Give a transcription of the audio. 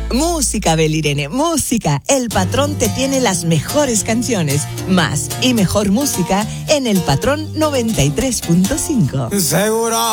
Música, Belirene, música. El Patrón te tiene las mejores canciones, más y mejor música en El Patrón 93.5. Seguro.